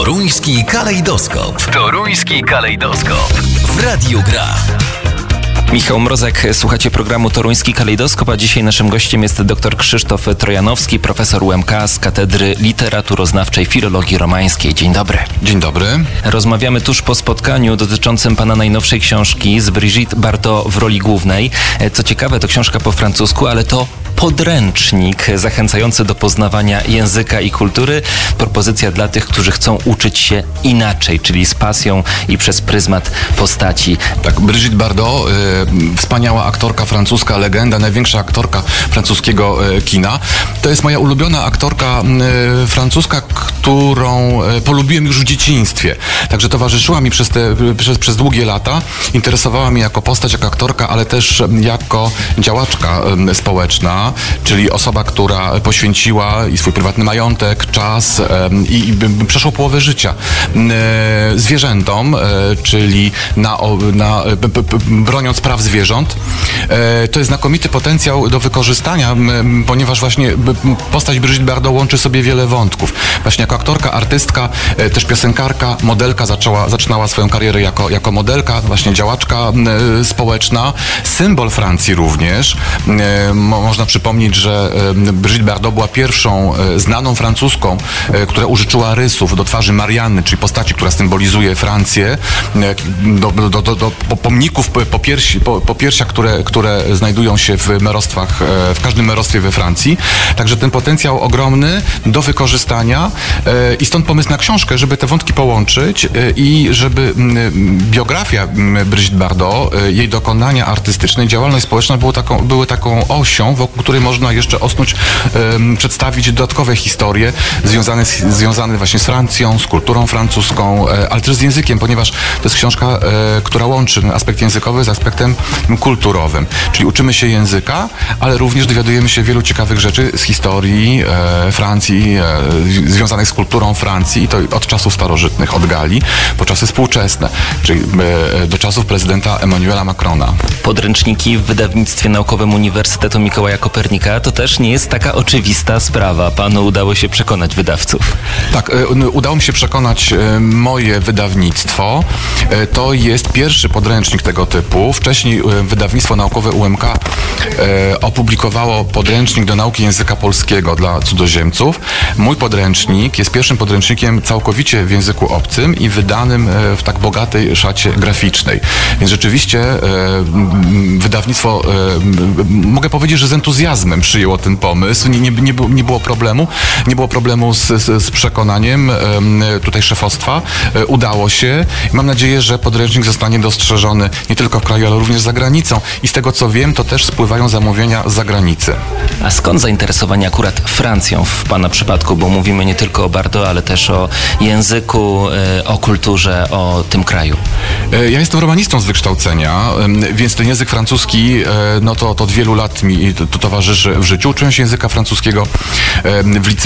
Toruński kalejdoskop. Toruński kalejdoskop. W Radiu Gra. Michał Mrozek, słuchacie programu Toruński Kalejdoskop, a dzisiaj naszym gościem jest dr Krzysztof Trojanowski, profesor UMK z Katedry Literaturoznawczej Filologii Romańskiej. Dzień dobry. Dzień dobry. Rozmawiamy tuż po spotkaniu dotyczącym pana najnowszej książki z Brigitte Bardot w roli głównej. Co ciekawe, to książka po francusku, ale to podręcznik zachęcający do poznawania języka i kultury. Propozycja dla tych, którzy chcą uczyć się inaczej, czyli z pasją i przez pryzmat postaci. Tak, Brigitte Bardot, wspaniała aktorka francuska, legenda, największa aktorka francuskiego kina. To jest moja ulubiona aktorka francuska, którą polubiłem już w dzieciństwie. Także towarzyszyła mi przez długie lata. Interesowała mnie jako postać, jako aktorka, ale też jako działaczka społeczna, czyli osoba, która poświęciła i swój prywatny majątek, czas i przeszło połowę życia zwierzętom, czyli broniąc praw zwierząt. To jest znakomity potencjał do wykorzystania, ponieważ właśnie postać Brigitte Bardot łączy sobie wiele wątków. Właśnie jako aktorka, artystka, też piosenkarka, modelka, zaczynała swoją karierę jako modelka, właśnie działaczka społeczna, symbol Francji również. Można przypomnieć, że Brigitte Bardot była pierwszą znaną francuską, która użyczyła rysów do twarzy Marianny, czyli postaci, która symbolizuje Francję, do pomników po piersiach, które znajdują się w merostwach, w każdym merostwie we Francji. Także ten potencjał ogromny do wykorzystania i stąd pomysł na książkę, żeby te wątki połączyć i żeby biografia Brigitte Bardot, jej dokonania artystyczne, działalność społeczna były taką osią, wokół której można jeszcze przedstawić dodatkowe historie związane właśnie z Francją, z kulturą francuską, ale też z językiem, ponieważ to jest książka, która łączy aspekt językowy z aspektem kulturowym. Czyli uczymy się języka, ale również dowiadujemy się wielu ciekawych rzeczy z historii Francji, związanych z kulturą Francji i to od czasów starożytnych, od Galii, po czasy współczesne, czyli do czasów prezydenta Emmanuela Macrona. Podręczniki w wydawnictwie naukowym Uniwersytetu Mikołaja Kopernika to też nie jest taka oczywista sprawa. Panu udało się przekonać wydawców. Tak, udało mi się przekonać moje wydawnictwo. To jest pierwszy podręcznik tego typu. Wcześniej wydawnictwo naukowe UMK opublikowało podręcznik do nauki języka polskiego dla cudzoziemców. Mój podręcznik jest pierwszym podręcznikiem całkowicie w języku obcym i wydanym w tak bogatej szacie graficznej. Więc rzeczywiście wydawnictwo, mogę powiedzieć, że z entuzjazmem przyjęło ten pomysł. Nie było problemu. Nie było problemu z przekonaniem tutaj szefostwa. Udało się. Mam nadzieję, że podręcznik zostanie dostrzeżony nie tylko w kraju, ale również za granicą. I z tego, co wiem, to też spływają zamówienia z zagranicy. A skąd zainteresowanie akurat Francją w pana przypadku? Bo mówimy nie tylko o Bardot, ale też o języku, o kulturze, o tym kraju. Ja jestem romanistą z wykształcenia, więc ten język francuski, no to od wielu lat mi to towarzyszy w życiu. Uczyłem się języka francuskiego w liceum.